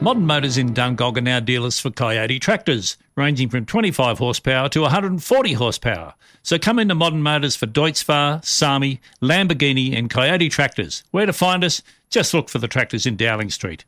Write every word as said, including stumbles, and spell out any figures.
Modern Motors in Dungog are now dealers for Coyote tractors, ranging from twenty-five horsepower to one hundred forty horsepower. So come into Modern Motors for Deutz-Fahr, Sami, Lamborghini and Coyote tractors. Where to find us? Just look for the tractors in Dowling Street.